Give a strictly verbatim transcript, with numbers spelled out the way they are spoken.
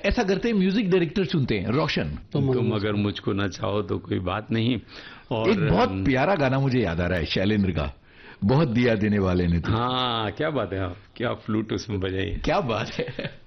ऐसा करते हैं, म्यूजिक डायरेक्टर चुनते हैं, रोशन। तुम अगर मुझको न चाहो तो कोई बात नहीं। और एक बहुत प्यारा गाना मुझे याद आ रहा है शैलेंद्र का, बहुत दिया देने वाले ने। हाँ क्या बात है, क्या फ्लूट उसमें बजाई, क्या बात है।